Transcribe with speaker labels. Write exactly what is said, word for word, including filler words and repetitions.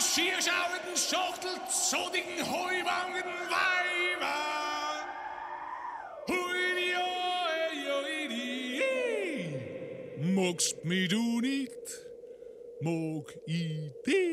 Speaker 1: schierschauenden, schachtelzodigen, heuwangen Weiber. Hui, oi, oi, di. Magst mich du nicht, mag ich dich.